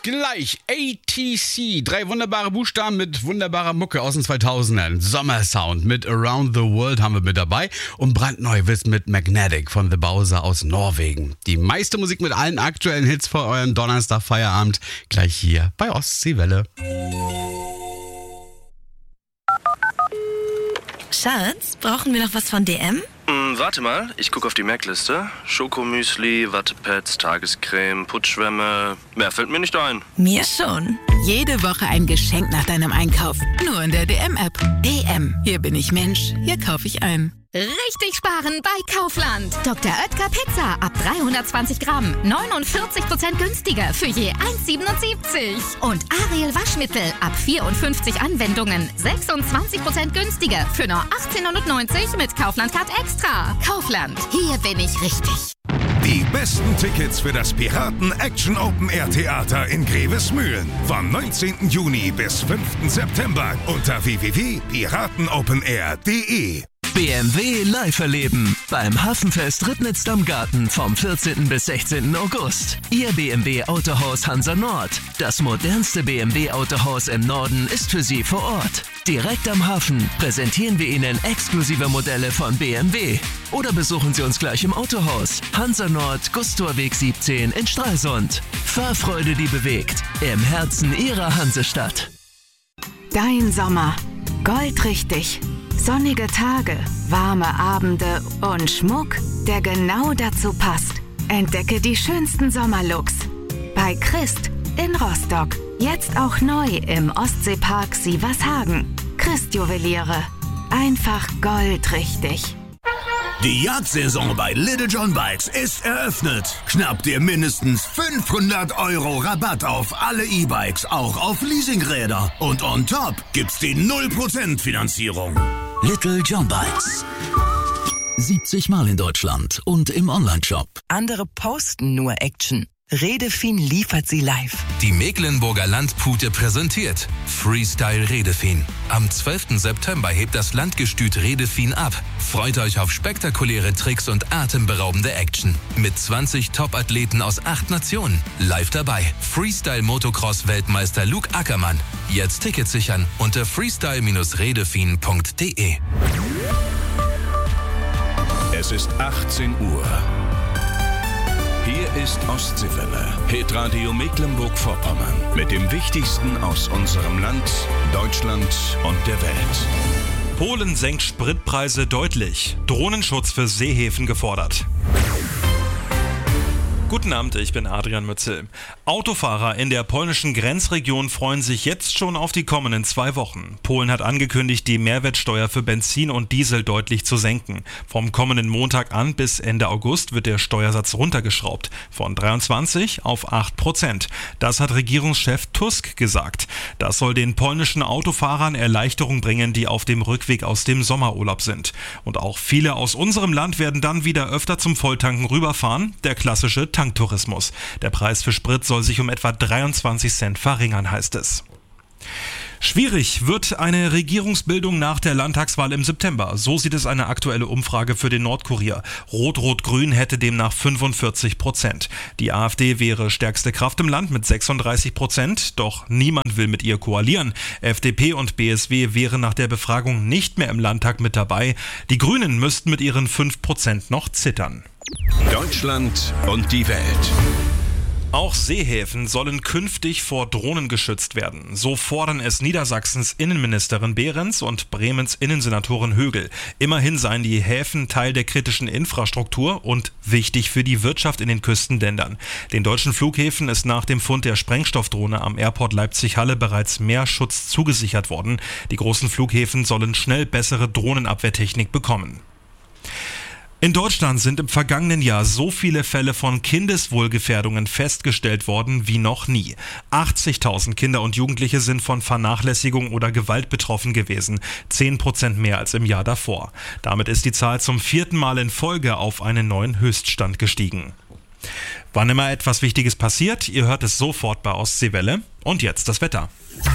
Gleich ATC, 3 wunderbare Buchstaben mit wunderbarer Mucke aus den 2000ern. Sommersound mit Around the World haben wir mit dabei und brandneu wird's mit Magnetic von The Bowser aus Norwegen. Die meiste Musik mit allen aktuellen Hits für euren Donnerstag-Feierabend gleich hier bei Ostseewelle. Schatz, brauchen wir noch was von DM? Warte mal, ich gucke auf die Merkliste. Schokomüsli, Wattepads, Tagescreme, Putzschwämme. Mehr fällt mir nicht ein. Mir schon. Jede Woche ein Geschenk nach deinem Einkauf. Nur in der DM-App. DM. Hier bin ich Mensch. Hier kaufe ich ein. Richtig sparen bei Kaufland. Dr. Oetker Pizza ab 320 Gramm. 49% günstiger für je 1,77. Und Ariel Waschmittel ab 54 Anwendungen. 26% günstiger für nur 18,90 mit Kaufland Card Extra. Kaufland, hier bin ich richtig. Die besten Tickets für das Piraten Action Open Air Theater in Grevesmühlen. Vom 19. Juni bis 5. September unter www.piratenopenair.de. BMW live erleben beim Hafenfest Ribnitz am Garten vom 14. bis 16. August. Ihr BMW Autohaus Hansa Nord. Das modernste BMW Autohaus im Norden ist für Sie vor Ort. Direkt am Hafen präsentieren wir Ihnen exklusive Modelle von BMW. Oder besuchen Sie uns gleich im Autohaus. Hansa Nord, Gustorweg 17 in Stralsund. Fahrfreude, die bewegt. Im Herzen Ihrer Hansestadt. Dein Sommer. Goldrichtig. Sonnige Tage, warme Abende und Schmuck, der genau dazu passt. Entdecke die schönsten Sommerlooks. Bei Christ in Rostock. Jetzt auch neu im Ostseepark Sievershagen. Christ Juweliere. Einfach goldrichtig. Die Jagdsaison bei Little John Bikes ist eröffnet. Schnapp dir mindestens 500 € Rabatt auf alle E-Bikes, auch auf Leasingräder. Und on top gibt's die 0% Finanzierung. Little John Bikes. 70 Mal in Deutschland und im Onlineshop. Andere posten nur Action. Redefin liefert sie live. Die Mecklenburger Landpute präsentiert Freestyle Redefin. Am 12. September hebt das Landgestüt Redefin ab. Freut euch auf spektakuläre Tricks und atemberaubende Action. Mit 20 Top-Athleten aus 8 Nationen. Live dabei Freestyle-Motocross-Weltmeister Luke Ackermann. Jetzt Tickets sichern unter freestyle-redefin.de. Es ist 18 Uhr. Hier ist Ostseewelle, Hitradio Mecklenburg-Vorpommern. Mit dem Wichtigsten aus unserem Land, Deutschland und der Welt. Polen senkt Spritpreise deutlich. Drohnenschutz für Seehäfen gefordert. Guten Abend, ich bin Adrian Mützel. Autofahrer in der polnischen Grenzregion freuen sich jetzt schon auf die kommenden 2 Wochen. Polen hat angekündigt, die Mehrwertsteuer für Benzin und Diesel deutlich zu senken. Vom kommenden Montag an bis Ende August wird der Steuersatz runtergeschraubt. Von 23 auf 8%. Das hat Regierungschef Tusk gesagt. Das soll den polnischen Autofahrern Erleichterung bringen, die auf dem Rückweg aus dem Sommerurlaub sind. Und auch viele aus unserem Land werden dann wieder öfter zum Volltanken rüberfahren. Der klassische Tanktourismus. Der Preis für Sprit soll sich um etwa 23 Cent verringern, heißt es. Schwierig wird eine Regierungsbildung nach der Landtagswahl im September. So sieht es eine aktuelle Umfrage für den Nordkurier. Rot-Rot-Grün hätte demnach 45%. Die AfD wäre stärkste Kraft im Land mit 36%, doch niemand will mit ihr koalieren. FDP und BSW wären nach der Befragung nicht mehr im Landtag mit dabei. Die Grünen müssten mit ihren 5% noch zittern. Deutschland und die Welt. Auch Seehäfen sollen künftig vor Drohnen geschützt werden. So fordern es Niedersachsens Innenministerin Behrens und Bremens Innensenatorin Högel. Immerhin seien die Häfen Teil der kritischen Infrastruktur und wichtig für die Wirtschaft in den Küstenländern. Den deutschen Flughäfen ist nach dem Fund der Sprengstoffdrohne am Airport Leipzig-Halle bereits mehr Schutz zugesichert worden. Die großen Flughäfen sollen schnell bessere Drohnenabwehrtechnik bekommen. In Deutschland sind im vergangenen Jahr so viele Fälle von Kindeswohlgefährdungen festgestellt worden wie noch nie. 80.000 Kinder und Jugendliche sind von Vernachlässigung oder Gewalt betroffen gewesen, 10% mehr als im Jahr davor. Damit ist die Zahl zum 4. Mal in Folge auf einen neuen Höchststand gestiegen. Wann immer etwas Wichtiges passiert, ihr hört es sofort bei Ostseewelle. Und jetzt das Wetter.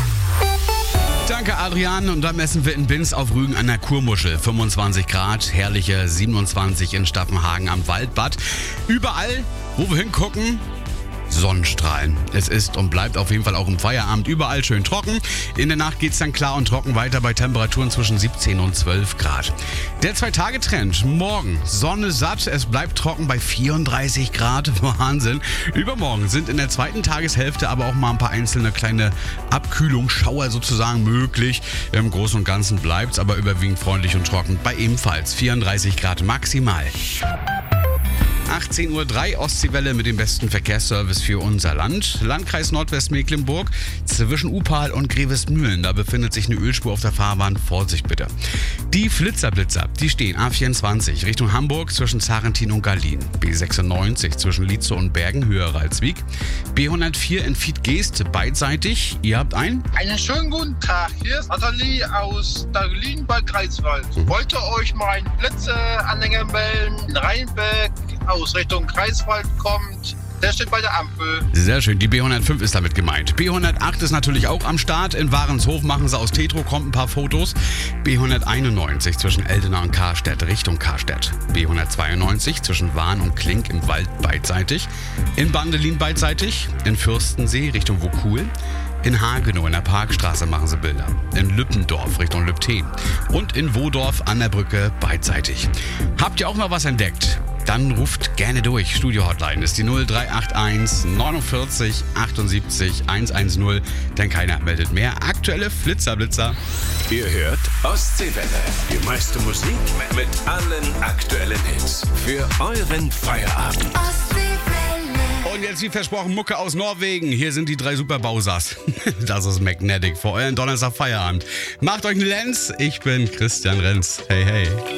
Danke, Adrian. Und dann messen wir in Binz auf Rügen an der Kurmuschel. 25 Grad, herrliche 27 in Staffenhagen am Waldbad. Überall, wo wir hingucken, Sonnenstrahlen. Es ist und bleibt auf jeden Fall auch im Feierabend überall schön trocken. In der Nacht geht es dann klar und trocken weiter bei Temperaturen zwischen 17 und 12 Grad. Der 2-Tage-Trend. Morgen Sonne satt, es bleibt trocken bei 34 Grad. Wahnsinn. Übermorgen sind in der zweiten Tageshälfte aber auch mal ein paar einzelne kleine Abkühlungsschauer sozusagen möglich. Im Großen und Ganzen bleibt es aber überwiegend freundlich und trocken bei ebenfalls 34 Grad maximal. 18:03 Uhr, Ostseewelle mit dem besten Verkehrsservice für unser Land. Landkreis Nordwestmecklenburg zwischen Upal und Grevesmühlen. Da befindet sich eine Ölspur auf der Fahrbahn. Vorsicht bitte. Die Flitzer, die stehen A24 Richtung Hamburg zwischen Zarentin und Gallien. B96 zwischen Lietzow und Bergen, höher Ralswiek. B104 in Fiedgeest, beidseitig. Ihr habt einen schönen guten Tag. Hier ist Nathalie aus Daglin bei Greifswald. Wollte euch mal einen Blitzeanhänger melden. In Rheinberg aus Richtung Greifswald kommt. Der steht bei der Ampel. Sehr schön, die B105 ist damit gemeint. B108 ist natürlich auch am Start. In Warenshof machen sie aus Tetro, kommt ein paar Fotos. B191 zwischen Eldena und Karstedt Richtung Karstedt. B192 zwischen Wahn und Klink im Wald beidseitig. In Bandelin beidseitig. In Fürstensee Richtung Wokul. In Hagenow in der Parkstraße machen sie Bilder. In Lüppendorf Richtung Lübten. Und in Wodorf an der Brücke beidseitig. Habt ihr auch mal was entdeckt? Dann ruft gerne durch. Studio-Hotline ist die 0381 49 78 110, denn keiner meldet mehr. Aktuelle Flitzer. Ihr hört Ostseewelle. Die meiste Musik mit allen aktuellen Hits. Für euren Feierabend. Und jetzt wie versprochen Mucke aus Norwegen. Hier sind die 3 Super-Bausas. Das ist Magnetic für euren Donnerstag Feierabend. Macht euch einen Lenz. Ich bin Christian Renz. Hey, hey.